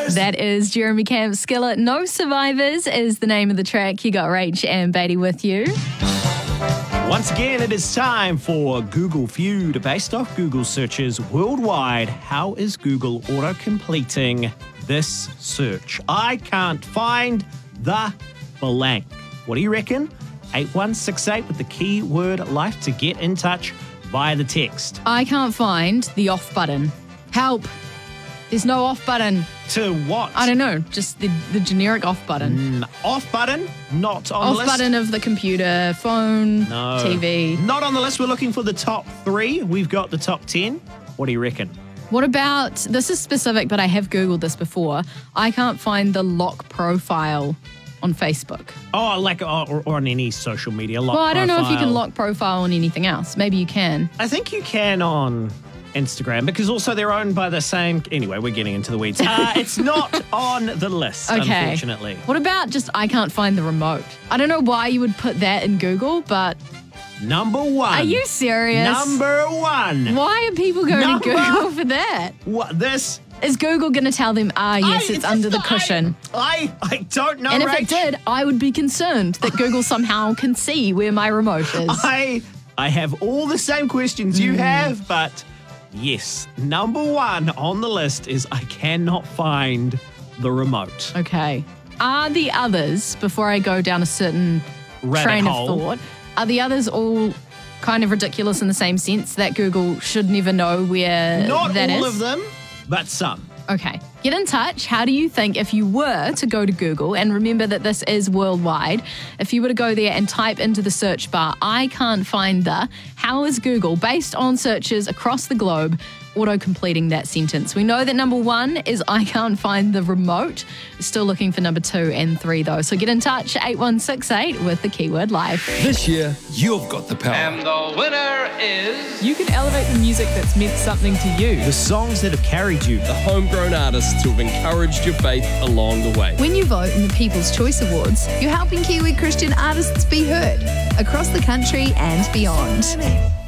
That is Jeremy Camp Skillet. No Survivors is the name of the track. You got Rach and Beatty with you. Once again, it is time for Google Feud. Based off Google searches worldwide, how is Google auto-completing this search? I can't find the blank. What do you reckon? 8168 with the keyword life to get in touch via the text. I can't find the off button. Help. There's no off button. To what? I don't know, just the generic off button. Off button? Not on the Off list? button of the computer, phone, No. TV. Not on the list. We're looking for the top 3. We've got the top 10. What do you reckon? What about, this is specific, but I have Googled this before. I can't find the lock profile on Facebook. Oh, like or on any social media lock Well, I don't know if you can profile. lock profile on anything else. Maybe you can. I think you can on Instagram because also they're owned by the same... Anyway, we're getting into the weeds. It's not on the list, Okay. unfortunately. What about just I can't find the remote? I don't know why you would put that in Google, but Number 1. are you serious? Number 1. Why are people going Number- to Google for that? What? This... Is Google going to tell them, yes, it's under the cushion? I don't know, And if Rach. it did, I would be concerned that Google somehow can see where my remote is. I have all the same questions you have, but yes, number 1 on the list is I cannot find the remote. Okay. Are the others, before I go down a certain Rabbit train hole. of thought, are the others all kind of ridiculous in the same sense that Google should never know where Not that all is? of them, but some. Okay. Get in touch. How do you think if you were to go to Google, and remember that this is worldwide, if you were to go there and type into the search bar, I can't find the, how is Google, based on searches across the globe, auto-completing that sentence? We know that number 1 is I can't find the remote. Still looking for number 2 and 3 though. So get in touch, 8168 with the keyword life. This year, you've got the power. And the winner is... You can elevate the music that's meant something to you. The songs that have carried you. The homegrown artists who have encouraged your faith along the way. When you vote in the People's Choice Awards, you're helping Kiwi Christian artists be heard across the country and beyond.